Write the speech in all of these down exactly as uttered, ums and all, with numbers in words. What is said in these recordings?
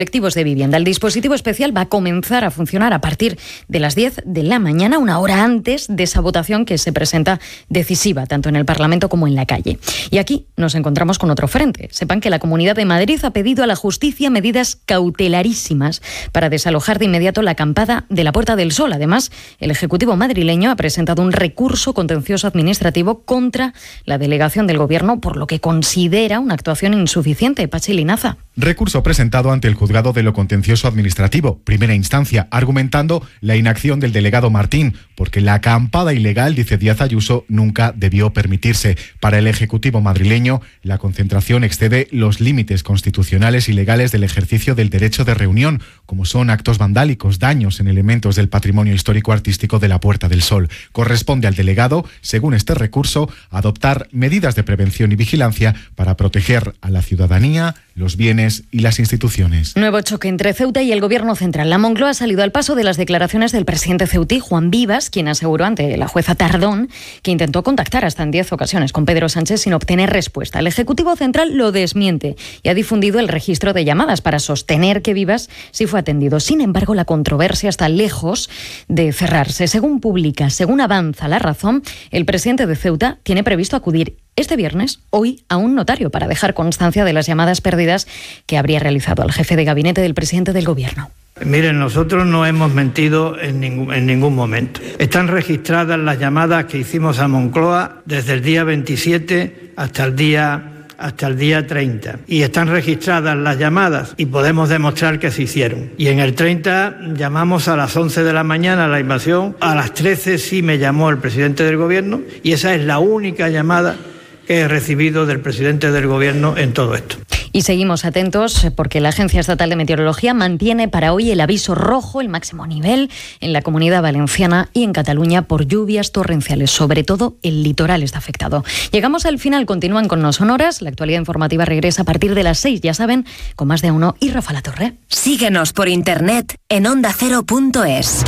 colectivos de vivienda. El dispositivo especial va a comenzar a funcionar a partir de las diez de la mañana, una hora antes de esa votación que se presenta decisiva, tanto en el Parlamento como en la calle. Y aquí nos encontramos con otro frente. Sepan que la Comunidad de Madrid ha pedido a la justicia medidas cautelarísimas para desalojar de inmediato la acampada de la Puerta del Sol. Además, el Ejecutivo madrileño ha presentado un recurso contencioso administrativo contra la delegación del Gobierno, por lo que considera una actuación insuficiente. Pachi Linaza. Recurso presentado ante el Juzgado de lo Contencioso Administrativo, primera instancia, argumentando la inacción del delegado Martín, porque la acampada ilegal, dice Díaz Ayuso, nunca debió permitirse. Para el Ejecutivo madrileño, la concentración excede los límites constitucionales y legales del ejercicio del derecho de reunión, como son actos vandálicos, daños en elementos del patrimonio histórico-artístico de la Puerta del Sol. Corresponde al delegado, según este recurso, adoptar medidas de prevención y vigilancia para proteger a la ciudadanía, los bienes y las instituciones. Nuevo choque entre Ceuta y el Gobierno central. La Moncloa ha salido al paso de las declaraciones del presidente ceutí, Juan Vivas, quien aseguró ante la jueza Tardón que intentó contactar hasta en diez ocasiones con Pedro Sánchez sin obtener respuesta. El Ejecutivo central lo desmiente y ha difundido el registro de llamadas para sostener que Vivas sí fue atendido. Sin embargo, la controversia está lejos de cerrarse. Según publica, según avanza La Razón, el presidente de Ceuta tiene previsto acudir este viernes, hoy, a un notario para dejar constancia de las llamadas perdidas que habría realizado al jefe de gabinete del presidente del Gobierno. Miren, nosotros no hemos mentido en ningún, en ningún momento. Están registradas las llamadas que hicimos a Moncloa desde el día veintisiete hasta el día... hasta el día treinta. Y están registradas las llamadas y podemos demostrar que se hicieron. Y en el treinta llamamos a las once de la mañana a la invasión, a las trece sí me llamó el presidente del Gobierno y esa es la única llamada que he recibido del presidente del Gobierno en todo esto. Y seguimos atentos porque la Agencia Estatal de Meteorología mantiene para hoy el aviso rojo, el máximo nivel, en la Comunidad Valenciana y en Cataluña por lluvias torrenciales. Sobre todo el litoral está afectado. Llegamos al final, continúan con No Sonoras. La actualidad informativa regresa a partir de las seis, ya saben, con Más de Uno y Rafa La Torre. Síguenos por internet en onda cero punto es.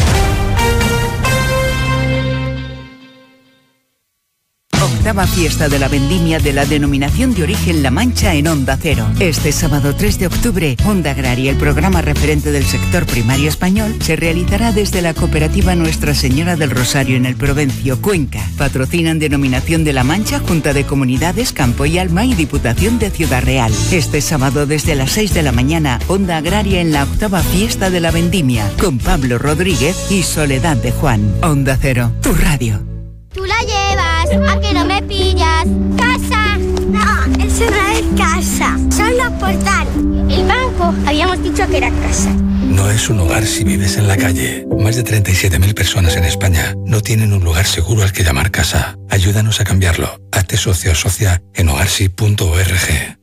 Octava fiesta de la vendimia de la denominación de origen La Mancha en Onda Cero. Este sábado tres de octubre, Onda Agraria, el programa referente del sector primario español, se realizará desde la cooperativa Nuestra Señora del Rosario en el Provencio, Cuenca. Patrocinan Denominación de La Mancha, Junta de Comunidades, Campo y Alma y Diputación de Ciudad Real. Este sábado desde las seis de la mañana, Onda Agraria en la octava fiesta de la vendimia, con Pablo Rodríguez y Soledad de Juan. Onda Cero, tu radio. Tú la llevas, ¿a que no me pillas? ¡Casa! No, eso no es casa, son los portales. El banco, habíamos dicho que era casa. No es un hogar si vives en la calle. Más de treinta y siete mil personas en España no tienen un lugar seguro al que llamar casa. Ayúdanos a cambiarlo. Hazte socio o socia en hogarsi punto org.